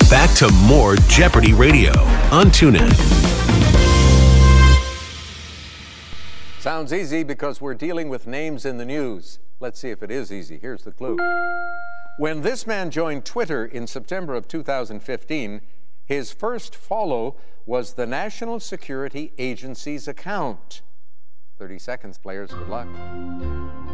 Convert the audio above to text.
back to more Jeopardy Radio on TuneIn. Sounds easy because we're dealing with names in the news. Let's see if it is easy. Here's the clue. When this man joined Twitter in September of 2015, his first follow was the National Security Agency's account. 30 seconds, players. Good luck.